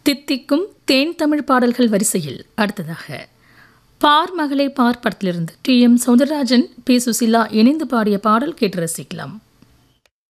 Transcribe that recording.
தித்திக்கும் தேன் தமிழ் பாடல்கள் வரிசையில் அடுத்ததாக பார் மகளே பார் படத்திலிருந்து D M Soundararajan B Susheela இணைந்து பாடிய பாடல் கேட்டு ரசிக்கலாம்.